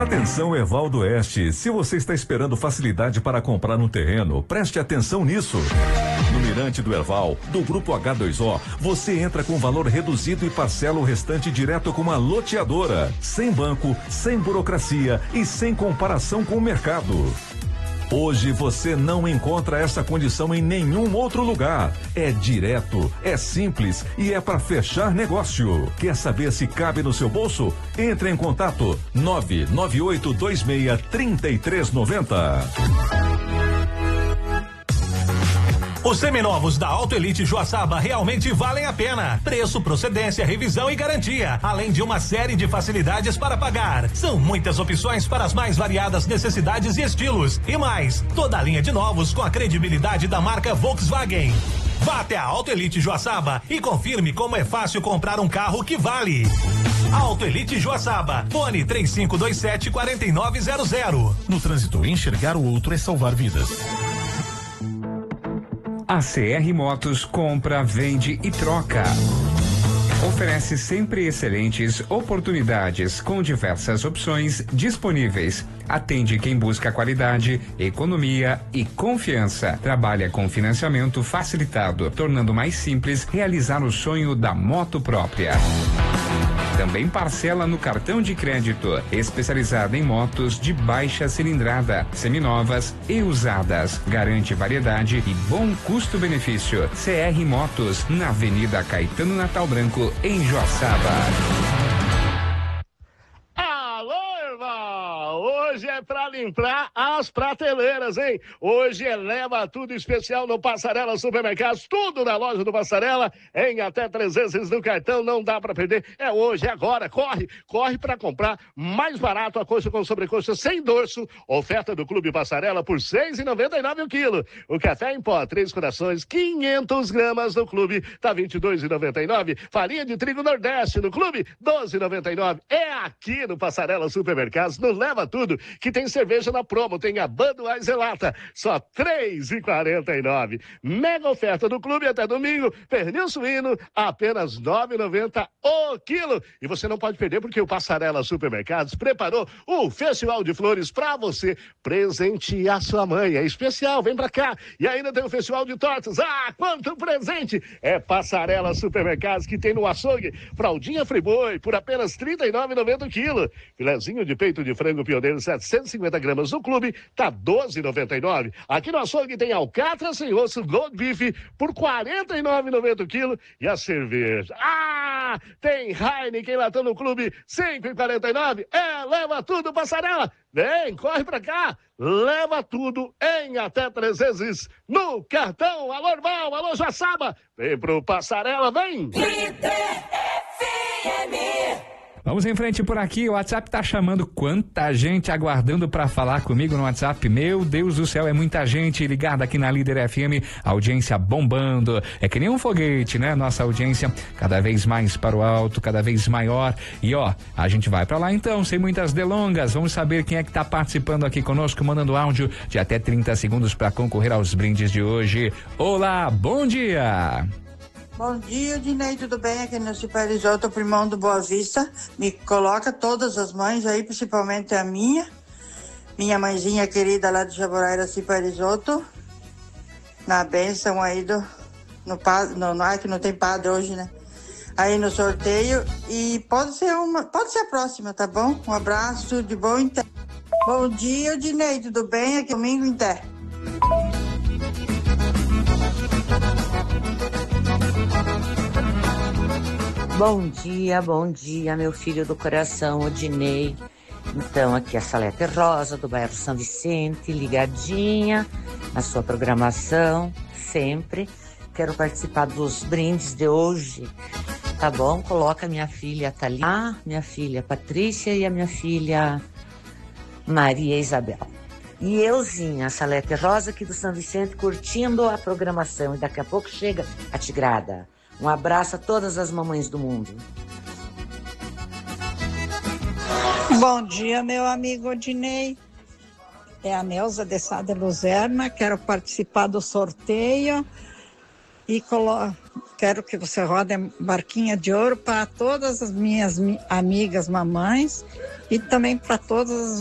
Atenção, Erval do Oeste, se você está esperando facilidade para comprar um terreno, preste atenção nisso. No Mirante do Erval, do Grupo H2O, você entra com valor reduzido e parcela o restante direto com uma loteadora, sem banco, sem burocracia e sem comparação com o mercado. Hoje você não encontra essa condição em nenhum outro lugar. É direto, é simples e é para fechar negócio. Quer saber se cabe no seu bolso? Entre em contato 998263390. Os seminovos da Auto Elite Joaçaba realmente valem a pena. Preço, procedência, revisão e garantia, além de uma série de facilidades para pagar. São muitas opções para as mais variadas necessidades e estilos. E mais, toda a linha de novos com a credibilidade da marca Volkswagen. Vá até a Auto Elite Joaçaba e confirme como é fácil comprar um carro que vale. Auto Elite Joaçaba, fone 3527-4900. No trânsito, enxergar o outro é salvar vidas. A CR Motos compra, vende e troca. Oferece sempre excelentes oportunidades com diversas opções disponíveis. Atende quem busca qualidade, economia e confiança. Trabalha com financiamento facilitado, tornando mais simples realizar o sonho da moto própria. Também parcela no cartão de crédito, especializada em motos de baixa cilindrada, seminovas e usadas. Garante variedade e bom custo-benefício. CR Motos, na Avenida Caetano Natal Branco, em Joaçaba. Hoje é pra limpar as prateleiras, hein? Hoje é leva tudo especial no Passarela Supermercados, tudo na loja do Passarela, em até 3 vezes no cartão, não dá pra perder. É hoje, é agora, corre pra comprar mais barato a coxa com sobrecoxa sem dorso, oferta do Clube Passarela por R$ 6,99 o quilo. O café em pó, 3 corações, 500 gramas no Clube, tá R$ 22,99. Farinha de trigo Nordeste no Clube, R$ 12,99. É aqui no Passarela Supermercados, no Leva Tudo, que tem cerveja na promo, tem a Budweiser Lata, só R$ 3,49. Mega oferta do Clube até domingo, pernil suíno, apenas R$ 9,90 o quilo. E você não pode perder porque o Passarela Supermercados preparou o Festival de Flores para você presentear sua mãe. É especial, vem pra cá. E ainda tem o Festival de Tortas. Ah, quanto presente! É Passarela Supermercados que tem no açougue fraldinha Friboi por apenas R$ 39,90 o quilo. Filezinho de peito de frango pioneiro 750 gramas no Clube, tá R$ 12,99. Aqui no açougue tem alcatra sem osso Gold Beef por R$ 49,90 o quilo. E a cerveja? Ah, tem Heineken latão no Clube, R$ 5,49. Leva tudo, Passarela. Vem, corre pra cá. Leva tudo em até 3 vezes no cartão. Alô, irmão, alô, Joaçaba. Vem pro Passarela, vem. Vamos em frente por aqui, o WhatsApp tá chamando, quanta gente aguardando para falar comigo no WhatsApp, meu Deus do céu, é muita gente ligada aqui na Líder FM, audiência bombando, é que nem um foguete, né? Nossa audiência cada vez mais para o alto, cada vez maior, e ó, a gente vai para lá então, sem muitas delongas, vamos saber quem é que tá participando aqui conosco, mandando áudio de até 30 segundos para concorrer aos brindes de hoje. Olá, bom dia! Bom dia, Dinei, tudo bem? Aqui no Ciparisoto, primão do Boa Vista. Me coloca todas as mães aí, principalmente a minha mãezinha querida lá de Jaboraira, Ciparisoto. Na bênção aí no que não tem padre hoje, né? Aí no sorteio. E pode ser a próxima, tá bom? Um abraço, de bom inter. Bom dia, Dinei, tudo bem? Aqui domingo inter. Bom dia, meu filho do coração, Odinei. Então, aqui é a Salete Rosa, do bairro São Vicente, ligadinha na sua programação, sempre. Quero participar dos brindes de hoje, tá bom? Coloca minha filha Thalia, minha filha Patrícia e a minha filha Maria Isabel. E euzinha, a Salete Rosa, aqui do São Vicente, curtindo a programação. E daqui a pouco chega a Tigrada. Um abraço a todas as mamães do mundo. Bom dia, meu amigo Odinei. É a Neuza de Sá de Luzerna. Quero participar do sorteio e Quero que você rode barquinha de ouro para todas as minhas amigas mamães e também para todas as